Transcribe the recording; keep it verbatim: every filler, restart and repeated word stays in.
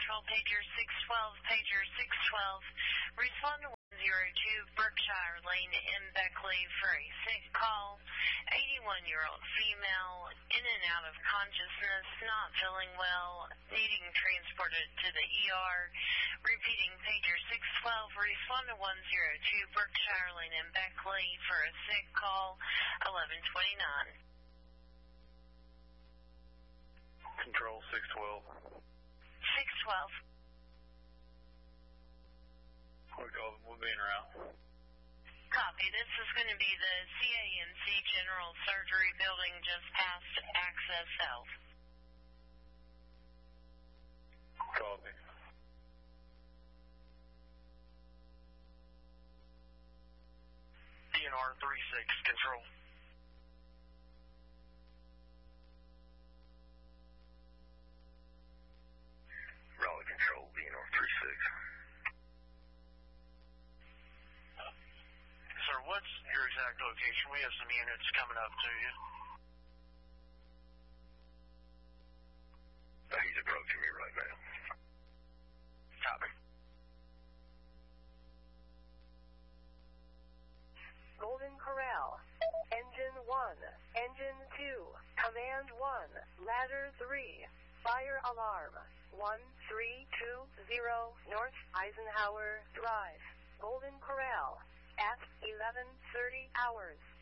Control, pager six twelve, pager six twelve. Respond to one zero two Berkshire Lane in Beckley for a sick call. eighty-one-year-old female, in and out of consciousness, not feeling well, needing transported to the E R. Repeating, pager six twelve, respond to one zero two Berkshire Lane in Beckley for a sick call, eleven twenty-nine. Control six twelve. six twelve. We'll call them. We'll be en route. Copy. This is going to be the C A M C General Surgery Building just past Access Health. Copy. D N R three six, Control. Raleigh Control, D N R three six. Sir, what's your exact location? We have some units coming up to you. Uh, he's approaching me right now. Copy. Golden Corral. Engine one. Engine two. Command one. Ladder three. Fire alarm. one three two zero North Eisenhower Drive. Golden Corral. At eleven thirty hours.